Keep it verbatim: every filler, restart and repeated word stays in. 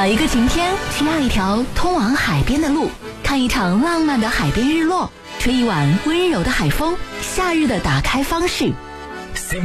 找一个晴天，需要一条通往海边的路，看一场浪漫的海边日落，吹一碗温柔的海风，夏日的打开方式。